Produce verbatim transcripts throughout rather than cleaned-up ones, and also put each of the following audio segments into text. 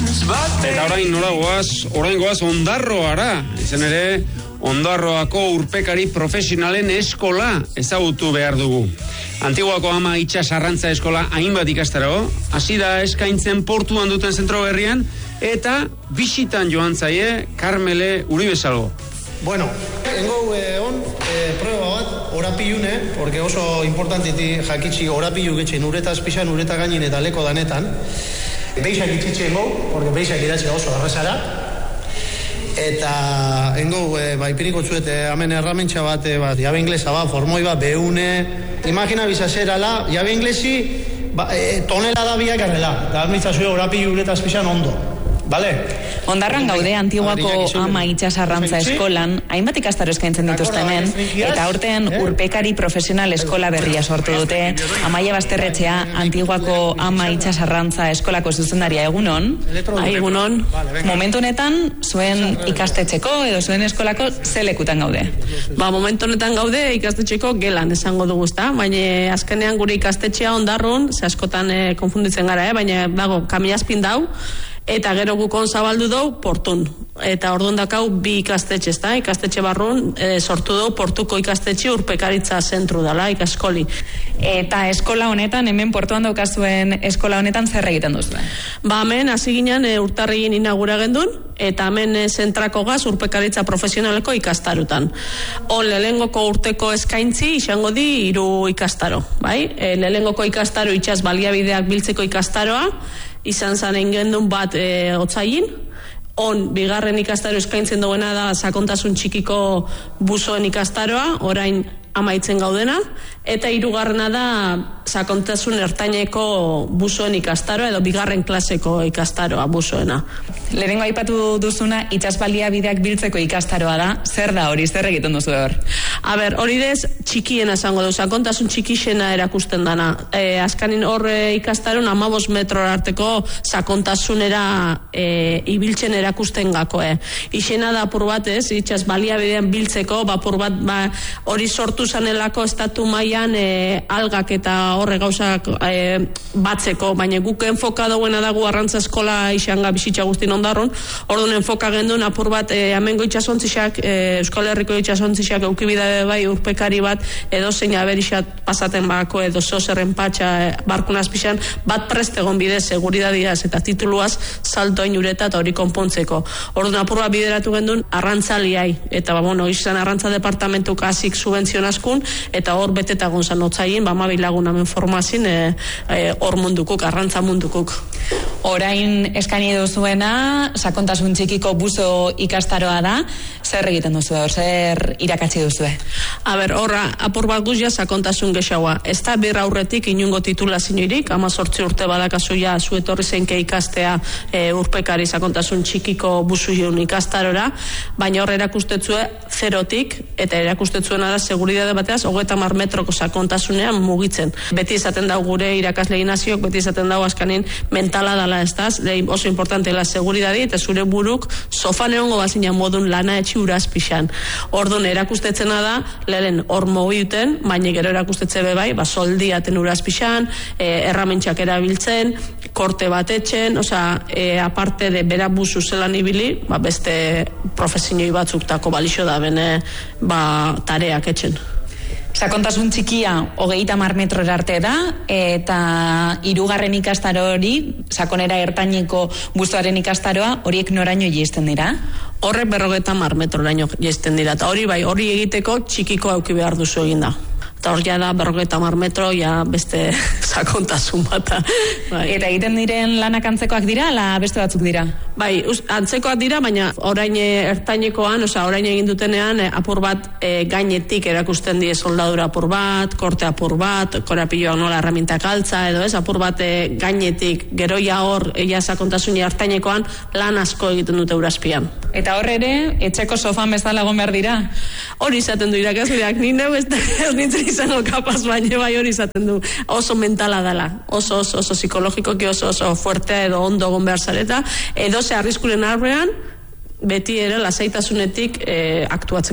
Eta orain nora goaz, orain goaz Ondarroara, izan ere Ondarroako urpekari profesionalen eskola ezagutu behar dugu. Antiguako Ama Itsas Arrantza eskola hainbat ikastaro, hasi da eskaintzen portuan duten zentro berrian, eta bisitan joan zaie Karmele Uribesalgo. Bueno, tengo egon eh, prueba bat, orapilune, porque oso importantiti jakitsi orapilu getxen uretaz pixan, ureta gainin eta leko danetan. Beixak itxitxe engo, porque beixak idatxe oso arrezara. Eta engo, e, bai piriko txuete, hemen erramentxa bat, e, bat, jabe inglesa bat, formoi bat, beune. Imagina bizazerala, jabe inglesi, ba, e, tonela da biak arrela. Da administrazio orapilu uretaz pixan ondo. Vale. Ondarroan gaude Antiguako Ama Itsas Arrantza eskolan, hainbat ikastaro eskaintzen dituzte hemen, eta aurten urpekari profesional eskola berria sortu dute. Amaia Basterretxea, Antiguako Ama Itsas Arrantza eskolako zuzendaria, egunon? Egunon. Momentu honetan, zuen ikastetxeko edo zuen eskolako ze lekutan gaude? Ba, momentu honetan gaude ikastetxeko gelan esango dugu, ezta? Baina azkenean gure ikastetxea Ondarrun, ze askotan eh, konfunditzen gara, eh? Baina dago Kamiazpin dau, eta gero gukon zabaldu dau portun. Eta orduan dakau bi ikastetxe, ezta? Ikastetxe barrun e, sortu dau portuko ikastetxe urpekaritza zentru dela, ikaskoli. Eta eskola honetan, hemen portuan daukazuen eskola honetan zer egiten duzu? Ba, hemen hasi ginen e, urtarrigin inaugura gendun, eta hemen e, zentrako gaz urpekaritza profesionaleko ikastarutan. On lehengoko urteko eskaintzi izango di hiru ikastaro, bai? E, lehengoko ikastaro itsas baliabideak biltzeko ikastaroa, izan zanen gendun bat e, otzailin, on bigarren ikastaro eskaintzen duena da sakontasun txikiko buzoen ikastaroa, orain amaitzen gaudena, eta hirugarrena da sakontasun ertaineko buzoen ikastaroa edo bigarren klaseko ikastaroa buzoena. Lehenengo aipatu duzuna itsas baliabideak biltzeko ikastaroa da, zer da hori, zer egiten duzu hor? A ber, hori dez txikiena esango du, sakontasun txikixena erakusten dana. E, azkanin hor e, ikastaron amabos metro arteko sakontasunera e, ibiltzen erakusten gakoe. Ixena da apur bat ez, itsas baliabidean biltzeko, bapur bat ba, hori sortu zanelako estatu mailan e, algak eta horre gauzak e, batzeko, baina guk enfoka dauena dago arrantza eskola isanga bizitza guztin Ondarrun, orduan enfoka gendun apur bat e, amengo itxasontzixak, e, Euskal Herriko itxasontzixak eukibida bai urpekari bat edo zein aberixat pasaten bako edo zozerren patxa e, barkunaz pixan, bat prest egon bide seguridadiaz eta tituluaz saltoin ureta eta hori konpontzeko. Orduan apur bat bideratu gendun arrantzaliai, eta ba, bueno, izan arrantza departamentuk hasik subentzionaskun, eta hor beteta gonzan otzaien, ba, mabil lagun hemen formazin, hor e, e, mundukuk, arrantza mundukuk. Orain eskaini duzuena, sakontasun txikiko buzo ikastaroa da, zer egiten duzu, zer irakatsi duzue? A ber, horra, apur bat guzia sakontasun gexaua. Ez da birra aurretik inungo titulazioirik, ama sortzi urte badakazu ja, zuetorri zeinke ikastea e, urpekari sakontasun txikiko buzuion ikastarora, baina hor erakustetzue zerotik, eta erakustetzuena da seguridade bateaz, hogeita hamar metroko sakontasunean mugitzen. Beti izaten dau gure irakasle naziok, beti izaten dau askanin mentala dala ez daz, oso importante la seguridadi, eta zure buruk sofan egongo bazina modun lana etxi uraz pixan. Orduan erakustetzena da, lehen hor mogiuten, baina gero erakustetze bebai, ba, soldiaten uraz pixan, e, erramentxak erabiltzen, korte bat etxen, osea, e, aparte de bera buzu zelan ibili, ba, beste profesioi batzuktako balixo da bene, ba, tareak etxen. Sakontasun txikia hogeita hamar metrora arte da, eta hirugarren ikastaro hori, sakonera ertaineko buzoaren ikastaroa, horiek noraino jaisten dira? Horrek berrogeita hamar metroraino jaisten dira, eta hori bai, hori egiteko txikiko auki behar duzu eginda. Eta hor ja da berrogeita hamar metro, ja beste sakontasun bata. Bai. Eta egiten diren lanak antzekoak dira, ala beste batzuk dira? Bai, antzekoak dira, baina orain ertainekoan, oza, orain egin dutenean, apur bat e, gainetik erakusten die soldadura apur bat, korte apur bat, korapilloak nola herramientak altza, edo ez, apur bat e, gainetik, gero ja hor, ja sakontasun ertainekoan, lan asko egiten dute urazpian. Eta hor ere, etxeko sofan bezala egon behar dira? Hori izaten du irakasleak, ni neu ez, ez nintzen izango kapaz, baina bai hori izaten du. Oso mentala dela, oso, oso, oso psikologikoki oso, oso fuertea edo ondo egon behar zareta, edo ze arriskuren arrean, beti ere lasaitasunetik e, aktuatzeko.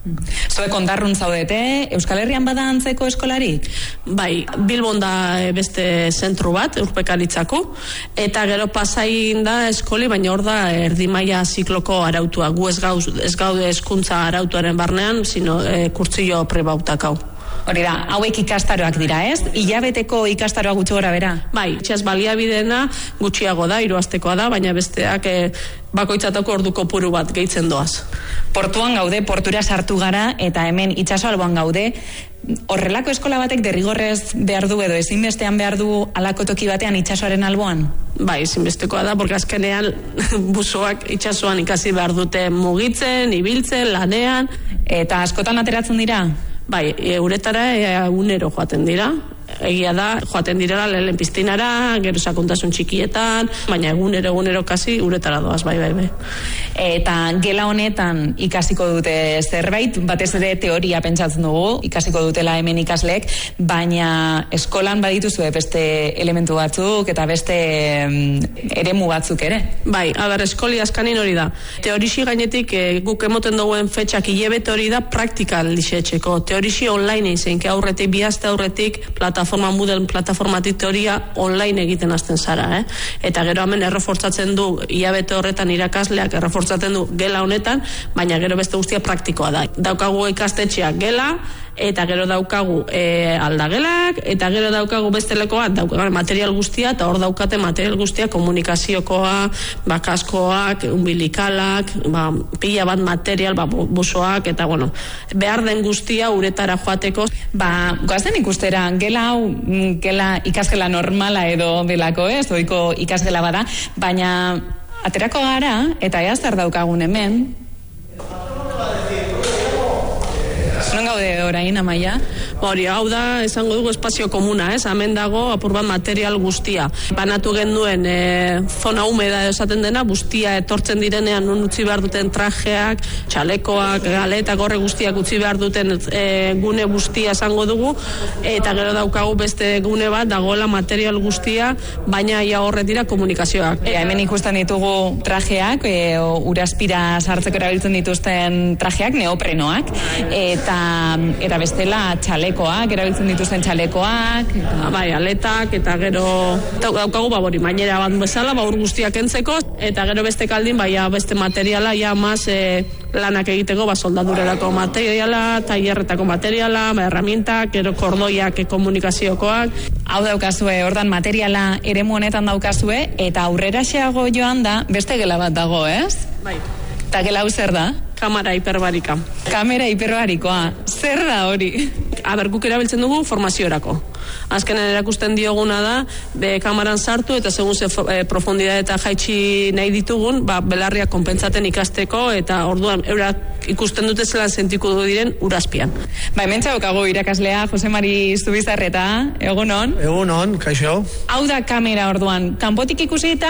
Zuek Ondarrun zaudete, Euskal Herrian bada antzeko eskolarik? Bai, Bilbon da beste zentru bat, urpekaritzako, eta gero Pasain da eskoli, baina hor da erdi maila zikloko arautua. Gu ez, gauz, ez gaude hezkuntza arautuaren barnean, sino e, kurtsillo prebautak hau. Hori da, hauek ikastaroak dira, ez? Hilabeteko ikastaroa gutxi gora bera? Bai, itxas baliabideena gutxiago da, hiruastekoa da, baina besteak e, bakoitzatako ordu kopuru bat gehitzen doaz. Portuan gaude, portura sartu gara, eta hemen itsaso alboan gaude. Horrelako eskola batek derrigorrez behar du edo ezinbestean behar du alako toki batean itsasoaren alboan? Bai, ezinbestekoa da, porque azkenean buzoak itsasoan ikasi behar dute mugitzen, ibiltzen, lanean. Eta askotan ateratzen dira? Bai, euretara egunero joaten dira. Egia da, joaten direla lehen piztinara, gero sakontasun txikietan, baina egunero, egunero kasi uretara doaz, bai, bai, bai. Eta gela honetan ikasiko dute zerbait, batez ere teoria pentsatzen dugu, ikasiko dutela hemen ikasleek, baina eskolan badituzue beste elementu batzuk eta beste eremu batzuk ere. Bai, aber, eskoli askanin hori da. Teorixi gainetik e, guk emoten duguen fetxak hilebete hori da praktikal lixetxeko. Teorixi online izan, ke aurretik, bihazte aurretik, plataforma Moodle, plataformatik teoria online egiten hasten zara, eh? Eta gero hemen errefortzatzen du, hilabete horretan irakasleak errefortzatzen du gela honetan, baina gero beste guztia praktikoa da. Daukagu ikastetxeak gela, eta gero daukagu e, aldagelak, eta gero daukagu bestelekoa, daukagu material guztia, eta hor daukate material guztia, komunikaziokoa, bakaskoak, umbilikalak, ba, pila bat material, ba, busoak, eta bueno, behar den guztia uretara joateko. Ba, goazen ikustera, gela hau, gela ikasgela normala edo delako, ez, ohiko ikasgela bada, baina aterako gara, eta ea zer daukagun hemen. Non gaude orain, Amaia? Hori, hau da, esango dugu espazio komuna, ez? Hemen dago apur bat material guztia. Banatu genduen e, zona humeda esaten dena, guztia etortzen direnean non utzi behar duten trajeak, txalekoak, galetak horre guztiak utzi behar duten e, gune guztia esango dugu, eta gero daukagu beste gune bat, dagoela material guztia, baina ia horre dira komunikazioak. E, hemen ikusten ditugu trajeak, e, uraspira sartzeko erabiltzen dituzten trajeak, neoprenoak, eta eta bestela txalekoak, erabiltzen dituzten txalekoak, eta, bai, aletak, eta gero daukagu babori, mainera bat bezala, baur guztiak entzeko, eta gero beste kaldin, bai, beste materiala, ja, maz, e, lanak egiteko, ba, soldadurerako materiala, tailerretako materiala, ba, herramientak, gero kordoiak, e, komunikaziokoak. Hau daukazue, ordan materiala eremu honetan daukazue, eta aurrera xeago joan da, beste gela bat dago, ez? Bai. Eta gela hau zer da? Kamera hiperbarika. Kamera hiperbarikoa. Zer da hori? Aber, guk erabiltzen dugu formaziorako. Azkenean erakusten dioguna da, be kameran sartu eta segun ze e, profundidade eta jaitsi nahi ditugun, ba, belarriak konpentsaten ikasteko eta orduan eurak ikusten dute zelan sentiko du diren urazpian. Ba, hemen txaukago irakaslea, Jose Mari Zubizarreta, egunon? Egunon, kaixo. Hau da kamera orduan, kanpotik ikusi eta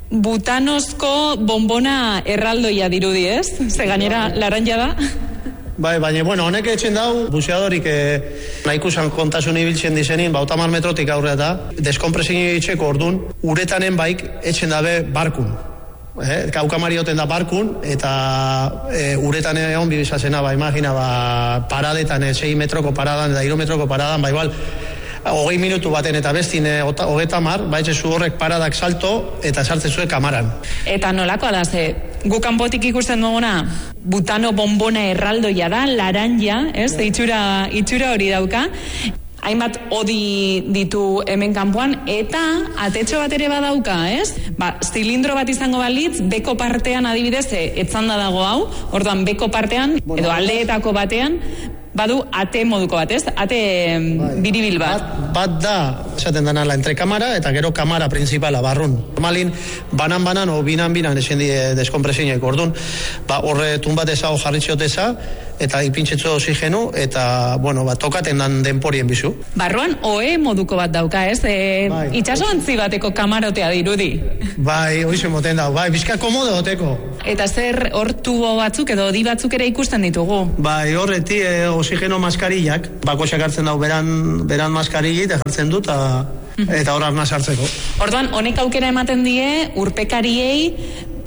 butanozko bombona erraldoia dirudi, ez? Ze gainera laranja da. Bai, baina, bueno, honek etxen dau, buzeadorik eh, nahikusan kontasun ibiltzen dizenin, ba, otamar metrotik aurre da, deskompresin itxeko ordun, uretanen baik etxen dabe barkun. Eh, kaukamari oten da barkun, eta e, uretan egon bibizazena, ba, imagina, ba, paradetan, e, sei metroko paradan, eta iru metroko paradan, ba, igual, hogei minutu baten eta bestin hogeita mar, baitze zu horrek paradak salto eta sartzen zuen kamaran. Eta nolakoa da, ze gu kanpotik ikusten duguna butano bombona erraldoia da, laranja, ez, itxura, itxura hori dauka, hainbat odi ditu hemen kanpoan, eta atetxo bat ere badauka, ez? Ba, zilindro bat izango balitz, beko partean adibidez, etzanda dago hau, orduan beko partean, edo aldeetako batean, badu ate moduko bat, ez? Ate bai, biribil bat. bat. Bat da, esaten dana la entrekamara, eta gero kamara principala, barrun. Normalin, banan-banan, o binan-binan, esen di deskompresinek, orduan, ba, horre tunbat eza, o jarritxeoteza, eta ipintxetzo oxigenu, eta, bueno, ba, tokaten dan denporien bizu. Barruan, oe moduko bat dauka, ez? E, bai, itxasoantzi bateko kamarotea dirudi. Bai, hoize moten dau, bai, bizka komodo oteko. Eta zer, hor tubo batzuk edo di batzuk ere ikusten ditugu? Bai, horreti, e, oxigeno maskarillak, bakoxak hartzen dau beran, beran maskarillak, eta jartzen du, eta, eta hor arna sartzeko. Orduan, honek aukera ematen die, urpekariei,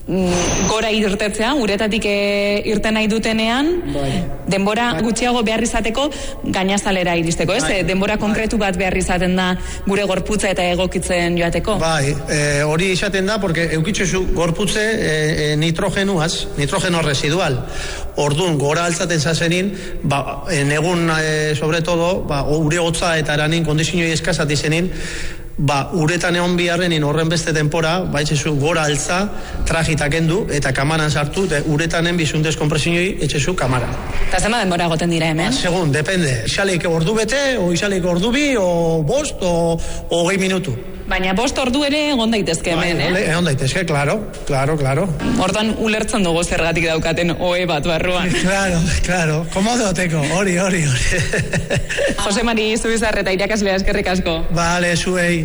gora irtetzea, uretatik e, irten nahi dutenean, bai. denbora bai. gutxiago behar izateko gainazalera iristeko, ez? Bai. Denbora konkretu bat behar izaten da gure gorputza eta egokitzen joateko. Bai, e, hori izaten da, porque eukitzu gorputze e, e, nitrogenuaz, nitrogeno residual. Orduan, gora altzaten zazenin, ba, negun, e, sobre todo, ba, ure hotza eta eranin kondizioi eskazat izenin, ba, uretan egon biharrenin horren beste denpora, ba, etxezu gora altza, trajita kendu, eta kamaran sartu, de, uretanen bizundez kompresioi etxezu kamara. Eta zema denbora goten dira hemen? Ba, segun, depende. Isaleik ordu bete, o isaleik ordu bi, o bost, o, o gehi minutu. Baina bost ordu ere egon daitezke hemen, ba, eh? Egon daitezke, claro, claro, claro. Hortan ulertzen dugu zergatik daukaten oe bat barruan. Claro, claro, komodoteko, hori, hori, hori. Jose Mari Zubizar eta irakaslea eskerrik asko. Vale, zuei.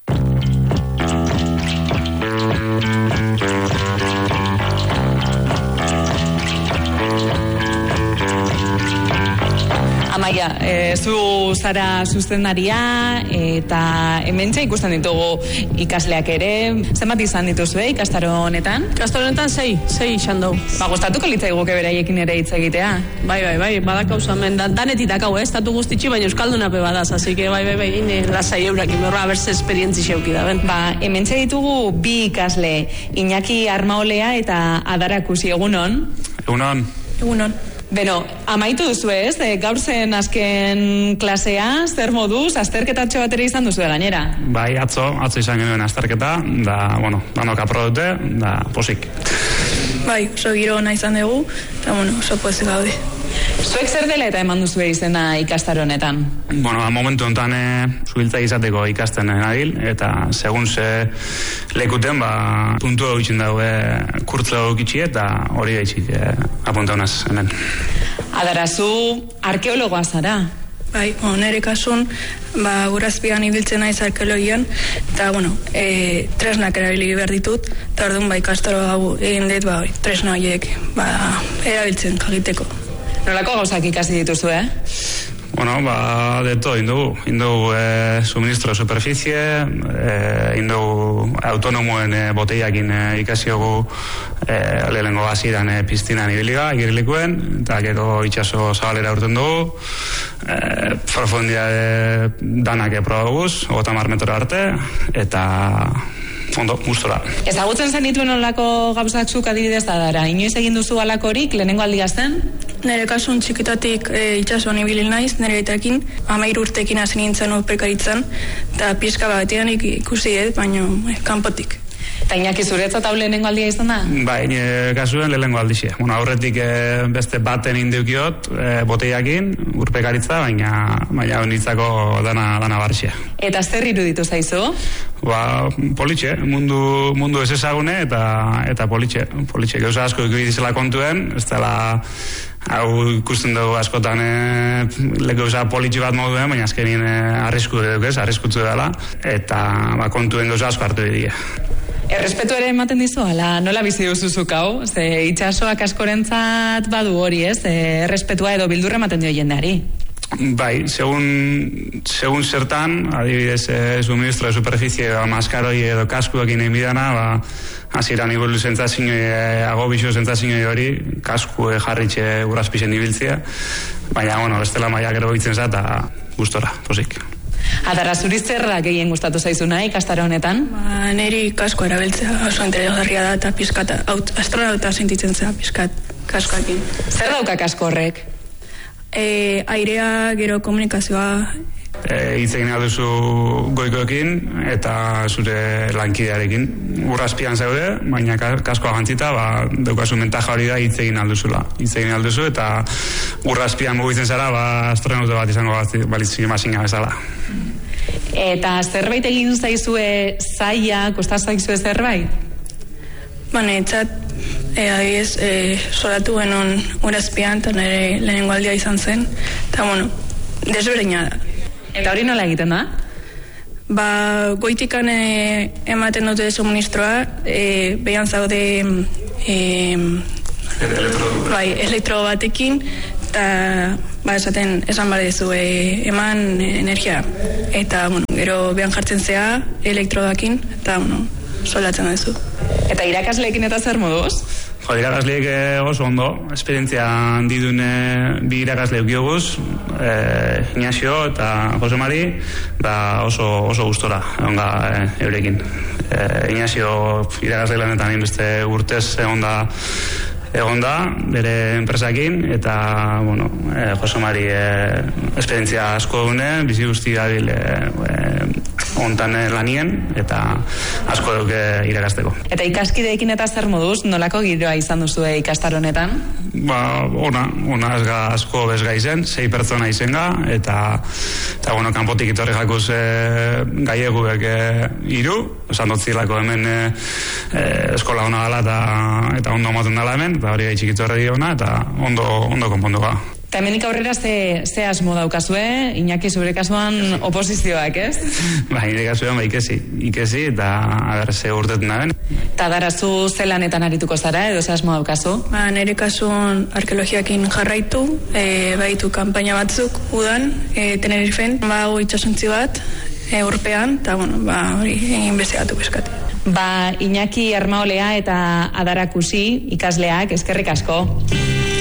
Amaia, e, zu zara zuzendaria eta hementxe ikusten ditugu ikasleak ere. Zenbat izan dituzu, eh, ikastaro honetan? Ikastaro honetan sei, sei izan dugu. Ba, gustatuko litzaiguke beraiekin ere hitz egitea. Bai, bai, bai, badakau zamen, da, danetik dakau, eh, estatu guztitxi, baina euskaldunape badaz, así que bai, bai, bai, ine, lasai eurakin, berra, abertze esperientzi xeuki da, ben. Ba, hementxe ditugu bi ikasle, Iñaki Armaolea eta Adarakusi, egunon? Egunon. Egunon. Beno, amaitu duzu ez, e, gaur zen azken klasea, zer moduz, azterketatxo bat ere izan duzu gainera? Bai, atzo, atzo izan genuen azterketa, da, bueno, danok apro dute, da, posik. Bai, oso giro ona izan dugu, eta, bueno, oso pozik gaude. Zuek zer dela eta eman duzu izena ikastaro honetan? Bueno, a momentu honetan e, zuhiltza izateko ikasten nabil, eta segun ze lekuten, ba, puntu hau itxin dago e, kurtza hau eta hori gaitxik e, apuntaunaz hemen. Adara, zu arkeologoa zara? Bai, bueno, nire kasun, ba, gurazpian ibiltzen naiz arkeologian, eta, bueno, e, tresnak erabili behar ditut, eta orduan, ba, ikastaro hau egin dut, ba, tresna horiek, ba, erabiltzen jakiteko. Nolako gauzak ikasi dituzu, eh? Bueno, ba, de todo, indugu. Indugu eh, suministro de superficie, eh, indugu autonomoen eh, boteiakin eh, ikasiogu eh, lehengo gazidan eh, piztinan ibiliga, igerilikoen, eta gero itxaso zabalera urten dugu, eh, profundidad eh, danak eprobaguz, ogotamar metro arte, eta ondo, gustora. Ezagutzen zen dituen olako gauzak zuk adibidez da dara, inoiz egin duzu alakorik, lehenengo aldia zen? Nere kasun txikitatik e, itxasuan ibilil naiz, nere gaitakin, amairu urtekin hasi nintzen urpekaritzen, eta pizka batean ikusi dut, baina e, kanpotik. Eta Iñaki, zuretzat hau lehenengo aldia izan da? Ba, ine kasuen lehenengo aldixe. Bueno, aurretik e, beste baten indeukiot, e, boteiakin, urpekaritza, baina baina honitzako dana, dana barxea. Eta zer iruditu zaizu? Ba, politxe, mundu, mundu ez ezagune eta, eta politxe. Politxe, gauza asko ikibidizela kontuen, ez dela hau ikusten dugu askotan e, gauza politxe bat moduen, baina azkenin e, arrisku duk ez, arriskutzu dela, eta ba, kontuen gauza asko hartu dira. Errespetu ere ematen dizu, ala, nola bizi duzuzuk hau? Ze itxasoak askorentzat badu hori, ez? Errespetua edo bildurra ematen dio jendeari. Bai, segun, segun zertan, adibidez, eh, suministro de superficie, ba, maskaroi edo kaskuekin egin bidana, ba, hasieran ibulu zentzazio, eh, agobixo zentzazio hori, kasku eh, jarritxe urazpixen ibiltzea, baina, bueno, bestela maia gero bitzen za, eta gustora, posik. Adara, zuri zerra gehien gustatu zaizuna ikastaro honetan? Ba, niri kasko erabiltzea oso interesgarria da, eta pizkat, astronauta sentitzen zea, pizkat, kaskoekin. Zer dauka kasko horrek? E, airea, gero komunikazioa. E, hitz egin alduzu goikoekin eta zure lankidearekin. Urrazpian zaude, baina kaskoa gantzita, ba, daukazu mentaja hori da hitz egin alduzula. Hitz egin alduzu eta urrazpian mugitzen zara, ba, astronauta bat izango balitzik mazina bezala. Eta zerbait egin zaizue zaila, kosta zaizue zerbait? Ba, netzat, e, adiez, e, solatu genuen urazpian, eta nire lehenengo aldia izan zen, eta, bueno, desberdina da. Eta hori nola egiten da? Ba, goitikan e, ematen dute suministroa, e, behan zaude e, elektro. Bai, elektro batekin, eta ba, esaten esan bare zu e, eman energia. Eta, bueno, gero behan jartzen zea elektrodakin, eta, bueno, solatzen duzu. Eta irakasleekin eta zer moduz? Jo, irakasleek oso ondo, esperientzia handidune bi irakasle eukioguz, eh, Ignacio eta Jose Mari, da oso, oso gustora, egon da eh, eurekin. Eh, Ignacio irakasle lanetan inbeste urtez egon da, egon da, bere enpresakin, eta, bueno, eh, Jose Mari eh, esperientzia asko dune, bizi guzti dabil eh, eh, ontan lanien, eta asko duke irakasteko. Eta ikaskideekin eta zer moduz, nolako giroa izan duzu ikastaro honetan? Ba, ona, ona azga asko bezga izen, sei pertsona izenga, eta, eta bueno, kanpotik itorri jakuz e, gaieguek e, iru, esan dotzilako hemen e, e, eskola ona dela, eta, eta ondo maten dela hemen, eta hori gaitxik itorri ona, eta ondo, ondo konpondu ga. Eta hemenik aurrera ze, ze asmo daukazue, Iñaki zure kasuan oposizioak, ez? Ba, nire kasuan, ba, ikesi, ikesi, eta agar ze urtetan da ben. Eta darazu zelanetan arituko zara, edo ze asmo daukazu? Ba, nire kasuan arkeologiakin jarraitu, e, baitu kanpaina batzuk, udan, e, Tenerifen, ba, hau itxasuntzi bat, e, urpean, eta, bueno, ba, hori, investigatu eskatu. Ba, Iñaki Armaolea eta Adarakusi ikasleak, eskerrik asko.